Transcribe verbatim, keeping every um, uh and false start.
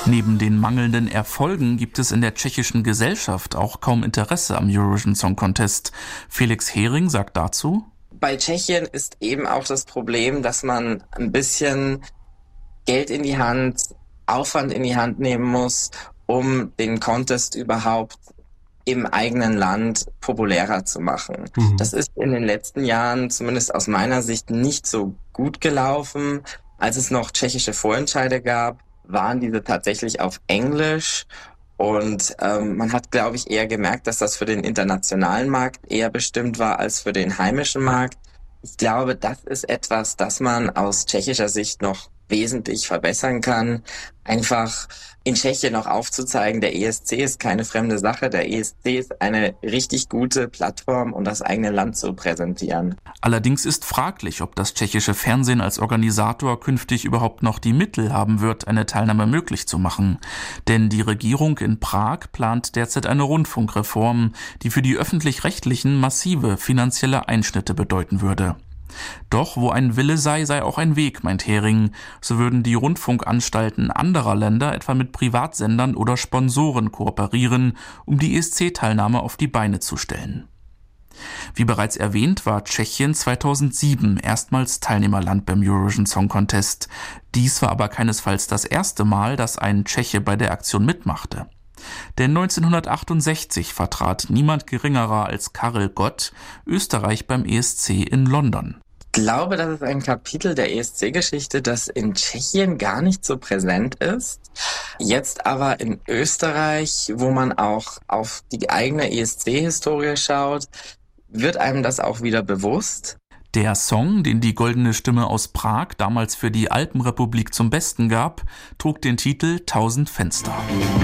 Neben den mangelnden Erfolgen gibt es in der tschechischen Gesellschaft auch kaum Interesse am Eurovision Song Contest. Felix Hering sagt dazu: Bei Tschechien ist eben auch das Problem, dass man ein bisschen Geld in die Hand, Aufwand in die Hand nehmen muss, um den Contest überhaupt im eigenen Land populärer zu machen. Mhm. Das ist in den letzten Jahren, zumindest aus meiner Sicht, nicht so gut gelaufen. Als es noch tschechische Vorentscheide gab, waren diese tatsächlich auf Englisch. Und ähm, man hat, glaube ich, eher gemerkt, dass das für den internationalen Markt eher bestimmt war als für den heimischen Markt. Ich glaube, das ist etwas, das man aus tschechischer Sicht noch wesentlich verbessern kann. Einfach in Tschechien noch aufzuzeigen, der E S C ist keine fremde Sache. Der E S C ist eine richtig gute Plattform, um das eigene Land zu präsentieren. Allerdings ist fraglich, ob das tschechische Fernsehen als Organisator künftig überhaupt noch die Mittel haben wird, eine Teilnahme möglich zu machen. Denn die Regierung in Prag plant derzeit eine Rundfunkreform, die für die Öffentlich-Rechtlichen massive finanzielle Einschnitte bedeuten würde. Doch wo ein Wille sei, sei auch ein Weg, meint Hering. So würden die Rundfunkanstalten anderer Länder etwa mit Privatsendern oder Sponsoren kooperieren, um die E S C-Teilnahme auf die Beine zu stellen. Wie bereits erwähnt, war Tschechien zweitausendsieben erstmals Teilnehmerland beim Eurovision Song Contest. Dies war aber keinesfalls das erste Mal, dass ein Tscheche bei der Aktion mitmachte. Denn neunzehnhundertachtundsechzig vertrat niemand geringerer als Karel Gott Österreich beim E S C in London. Ich glaube, das ist ein Kapitel der E S C-Geschichte, das in Tschechien gar nicht so präsent ist. Jetzt aber in Österreich, wo man auch auf die eigene E S C-Historie schaut, wird einem das auch wieder bewusst. Der Song, den die Goldene Stimme aus Prag damals für die Alpenrepublik zum Besten gab, trug den Titel Tausend Fenster.